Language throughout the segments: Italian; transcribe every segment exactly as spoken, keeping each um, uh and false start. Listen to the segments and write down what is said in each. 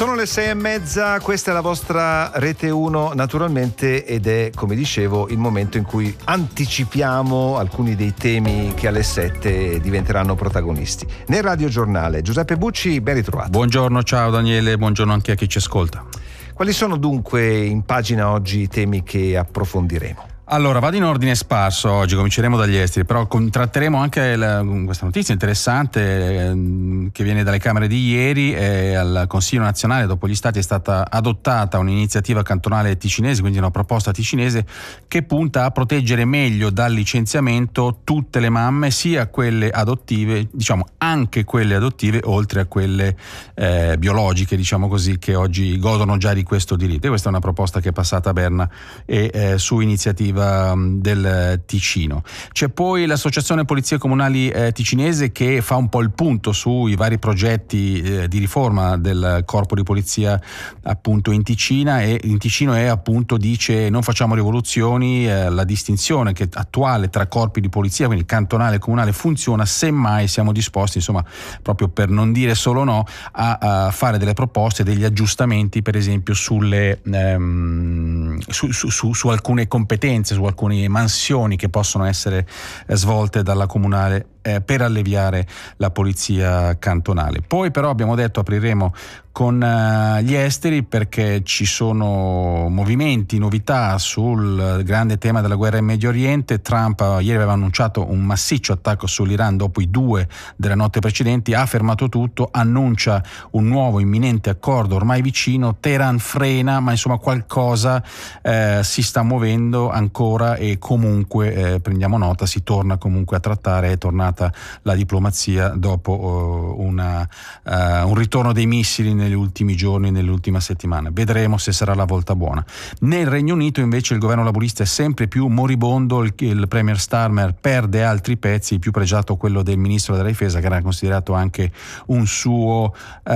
Sono le sei e mezza, questa è la vostra Rete uno naturalmente ed è, come dicevo, il momento in cui anticipiamo alcuni dei temi che alle sette diventeranno protagonisti. Nel radiogiornale, Giuseppe Bucci, ben ritrovato. Buongiorno, ciao Daniele, buongiorno anche a chi ci ascolta. Quali sono dunque in pagina oggi i temi che approfondiremo? Allora, vado in ordine sparso oggi, cominceremo dagli esteri, però tratteremo anche la, questa notizia interessante eh, che viene dalle Camere di ieri. Eh, al Consiglio nazionale, dopo gli Stati, è stata adottata un'iniziativa cantonale ticinese, quindi una proposta ticinese che punta a proteggere meglio dal licenziamento tutte le mamme, sia quelle adottive, diciamo anche quelle adottive, oltre a quelle eh, biologiche, diciamo così, che oggi godono già di questo diritto. E questa è una proposta che è passata a Berna e eh, su iniziativa del Ticino. C'è poi l'Associazione Polizie Comunali eh, ticinese che fa un po' il punto sui vari progetti eh, di riforma del corpo di polizia appunto in Ticina, e in Ticino e appunto dice non facciamo rivoluzioni, eh, la distinzione che attuale tra corpi di polizia, quindi cantonale e comunale, funziona, semmai siamo disposti, insomma, proprio per non dire solo no, a, a fare delle proposte, degli aggiustamenti, per esempio sulle ehm, su, su, su, su alcune competenze, su alcune mansioni che possono essere svolte dalla comunale eh, per alleviare la polizia cantonale. Poi però abbiamo detto apriremo con uh, gli esteri, perché ci sono movimenti, novità sul grande tema della guerra in Medio Oriente. Trump uh, ieri aveva annunciato un massiccio attacco sull'Iran dopo i due della notte precedenti, ha fermato tutto, annuncia un nuovo imminente accordo ormai vicino. Teheran frena, ma insomma qualcosa eh, si sta muovendo ancora, e comunque eh, prendiamo nota, si torna comunque a trattare, è tornata la diplomazia dopo uh, una, uh, un ritorno dei missili negli ultimi giorni, nell'ultima settimana. Vedremo se sarà la volta buona. Nel Regno Unito invece il governo laburista è sempre più moribondo, il, il premier Starmer perde altri pezzi, il più pregiato quello del ministro della difesa, che era considerato anche un suo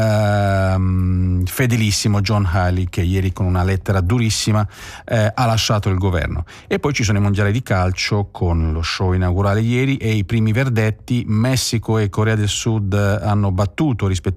ehm, fedelissimo, John Healey, che ieri con una lettera durissima eh, ha lasciato il governo. E poi ci sono i mondiali di calcio con lo show inaugurale ieri e i primi verdetti. Messico e Corea del Sud hanno battuto rispettivamente